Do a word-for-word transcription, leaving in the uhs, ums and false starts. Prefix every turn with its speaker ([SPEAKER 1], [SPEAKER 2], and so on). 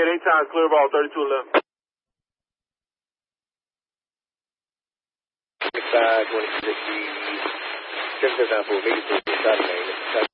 [SPEAKER 1] anytime, clear ball, thirty-two eleven.
[SPEAKER 2] five, twenty-six, seven seven nine four, Vegas, Saturday.